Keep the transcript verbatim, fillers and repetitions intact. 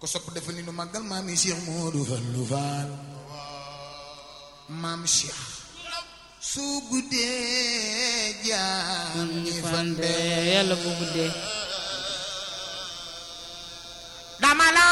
ko sopp defal ni nu màggal maam yi Cheikh Modou Fallou Fall maam Cheikh su guddee jaam ñi fande yàlla bu guddee dama la